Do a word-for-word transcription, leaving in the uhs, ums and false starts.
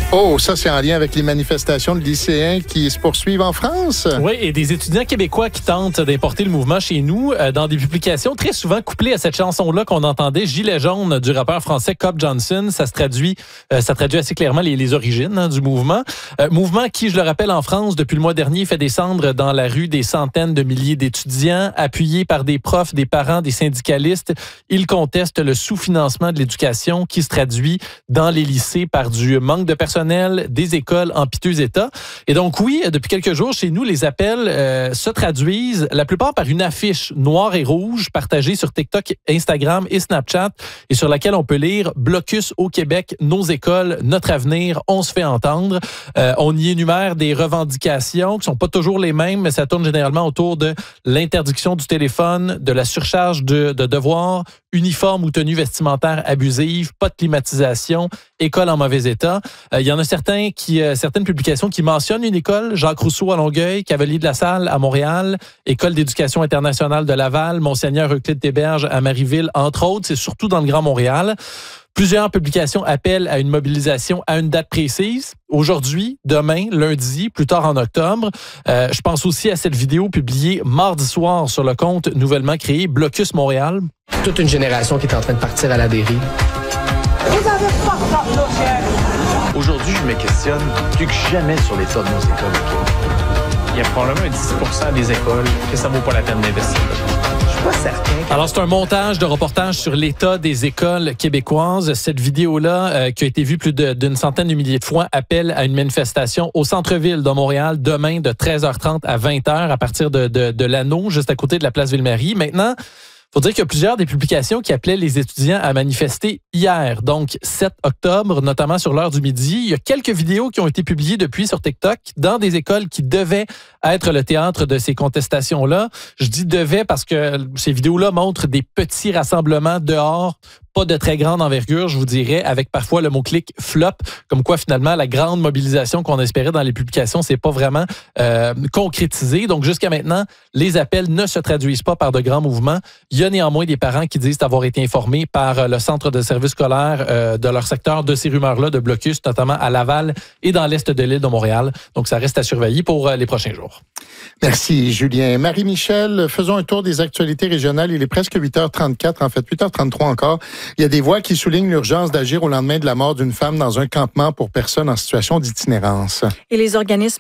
Oh, ça, c'est en lien avec les manifestations de lycéens qui se poursuivent en France? Oui, et des étudiants québécois qui tentent d'importer le mouvement chez nous euh, dans des publications très souvent couplées à cette chanson-là qu'on entendait, Gilet jaune du rappeur français Cobb Johnson. Ça se traduit, euh, ça traduit assez clairement les, les origines hein, du mouvement. Euh, mouvement qui, je le rappelle, en France, depuis le mois dernier, fait descendre dans la rue des centaines de milliers d'étudiants, appuyés par des profs, des parents, des syndicalistes. Ils contestent le sous-financement de l'éducation qui se traduit dans les lycées par du manque de personnel, des écoles en piteux état. Et donc, oui, depuis quelques jours, chez nous, les appels euh, se traduisent la plupart par une affiche noire et rouge partagée sur TikTok, Instagram et Snapchat et sur laquelle on peut lire « Blocus au Québec, nos écoles, notre avenir, on se fait entendre ». Euh, on y énumère des revendications qui sont pas toujours les mêmes, mais ça tourne généralement autour de l'interdiction du téléphone, de la surcharge de, de devoirs, uniforme ou tenue vestimentaire abusive, pas de climatisation, école en mauvais état. Euh, il y en a certains qui, euh, certaines publications qui mentionnent une école, Jacques Rousseau à Longueuil, Cavalier de la Salle à Montréal, École d'éducation internationale de Laval, Monseigneur Euclide Théberge à Marieville, entre autres. C'est surtout dans le Grand Montréal. Plusieurs publications appellent à une mobilisation à une date précise. Aujourd'hui, demain, lundi, plus tard en octobre. Euh, je pense aussi à cette vidéo publiée mardi soir sur le compte nouvellement créé Blocus Montréal. Toute une génération qui est en train de partir à la dérive. Vous avez pas de dossier. Aujourd'hui, je me questionne plus que jamais sur l'état de nos écoles au Québec. Il y a probablement un dix pour cent des écoles que ça vaut pas la peine d'investir. Je suis pas certain. Que... Alors, c'est un montage de reportage sur l'état des écoles québécoises. Cette vidéo-là, euh, qui a été vue plus de, d'une centaine de milliers de fois, appelle à une manifestation au centre-ville de Montréal demain de treize heures trente à vingt heures à partir de, de, de l'Anneau, juste à côté de la place Ville-Marie. Maintenant, faut dire qu'il y a plusieurs des publications qui appelaient les étudiants à manifester hier, donc sept octobre, notamment sur l'heure du midi. Il y a quelques vidéos qui ont été publiées depuis sur TikTok dans des écoles qui devaient être le théâtre de ces contestations-là. Je dis devaient parce que ces vidéos-là montrent des petits rassemblements dehors, pas de très grande envergure, je vous dirais, avec parfois le mot-clic flop, comme quoi finalement la grande mobilisation qu'on espérait dans les publications, c'est pas vraiment euh, concrétisé. Donc jusqu'à maintenant, les appels ne se traduisent pas par de grands mouvements. Il y a néanmoins des parents qui disent avoir été informés par le centre de services scolaires euh, de leur secteur de ces rumeurs-là de blocus, notamment à Laval et dans l'est de l'île de Montréal. Donc ça reste à surveiller pour euh, les prochains jours. Merci Julien. Marie-Michel, faisons un tour des actualités régionales. Il est presque huit heures trente-quatre, en fait huit heures trente-trois encore. Il y a des voix qui soulignent l'urgence d'agir au lendemain de la mort d'une femme dans un campement pour personnes en situation d'itinérance. Et les organismes